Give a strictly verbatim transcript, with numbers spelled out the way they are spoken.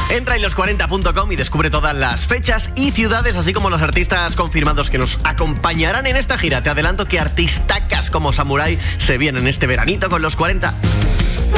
Entra en los cuarenta punto com y descubre todas las fechas y ciudades, así como los artistas confirmados que nos acompañarán en esta gira. Te adelanto que artistacas como Samurai se vienen este veranito con los cuarenta.